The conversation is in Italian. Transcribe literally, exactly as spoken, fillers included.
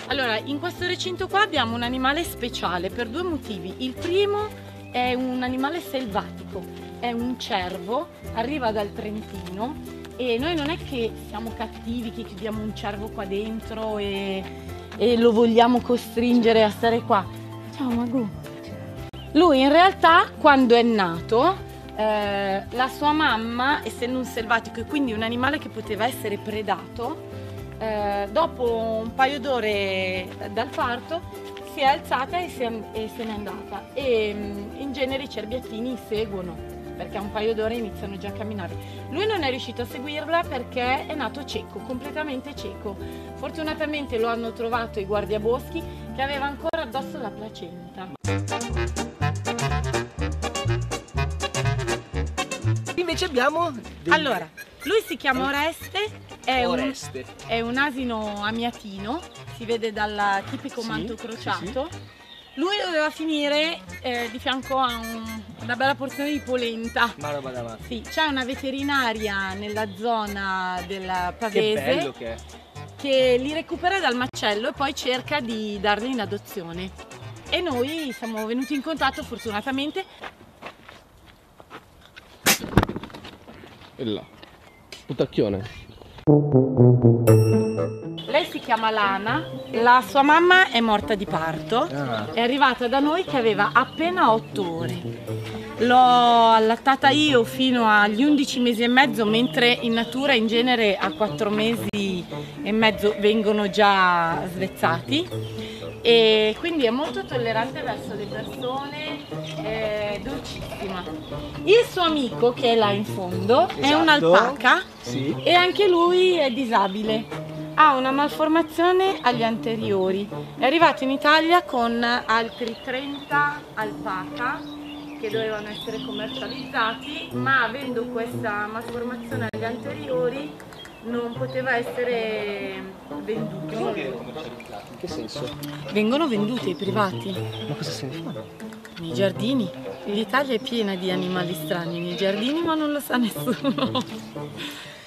Allora, in questo recinto qua abbiamo un animale speciale per due motivi. Il primo è un animale selvatico, è un cervo, arriva dal Trentino e noi non è che siamo cattivi, che chiudiamo un cervo qua dentro e, e lo vogliamo costringere a stare qua. Ciao Magù. Lui in realtà quando è nato, eh, la sua mamma, essendo un selvatico e quindi un animale che poteva essere predato, Eh, dopo un paio d'ore dal parto si è alzata e se, e se n'è andata e mh, in genere i cerbiattini seguono perché a un paio d'ore iniziano già a camminare. Lui non è riuscito a seguirla perché è nato cieco, completamente cieco. Fortunatamente lo hanno trovato i guardiaboschi che aveva ancora addosso la placenta. Invece abbiamo dei... Allora, lui si chiama Oreste. È un, Oreste. è un asino amiatino, si vede dal tipico Sì, manto crociato. sì, sì. Lui doveva finire eh, di fianco a un, una bella porzione di polenta. Ma roba da matti. Sì, c'è una veterinaria nella zona del Pavese Che bello che è. che li recupera dal macello e poi cerca di darli in adozione. E noi siamo venuti in contatto fortunatamente. E là. Putacchione. Lei si chiama Lana, la sua mamma è morta di parto, Ah. è arrivata da noi che aveva appena otto ore. L'ho allattata io fino agli undici mesi e mezzo, mentre in natura in genere a quattro mesi e mezzo vengono già svezzati. E quindi è molto tollerante verso le persone, è dolcissima. Il suo amico che è là in fondo è Esatto. un'alpaca Sì. e anche lui è disabile. Ha una malformazione agli anteriori. È arrivato in Italia con altri trenta alpaca che dovevano essere commercializzati, ma avendo questa malformazione agli anteriori non poteva essere venduto. In che senso? Vengono venduti ai privati, Ma cosa se ne fanno? nei giardini. L'Italia è piena di animali strani nei giardini, ma non lo sa nessuno.